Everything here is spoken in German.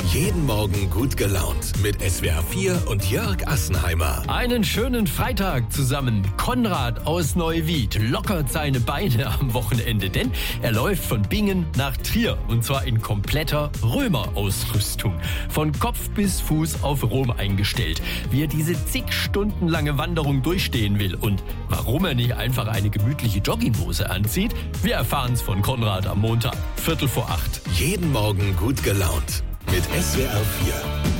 Jeden Morgen gut gelaunt mit SWR 4 und Jörg Assenheimer. Einen schönen Freitag zusammen. Konrad aus Neuwied lockert seine Beine am Wochenende, denn er läuft von Bingen nach Trier und zwar in kompletter Römerausrüstung. Von Kopf bis Fuß auf Rom eingestellt. Wie er diese zig Stunden lange Wanderung durchstehen will und warum er nicht einfach eine gemütliche Jogginghose anzieht, wir erfahren es von Konrad am Montag, 7:45. Jeden Morgen gut gelaunt mit SWR 4.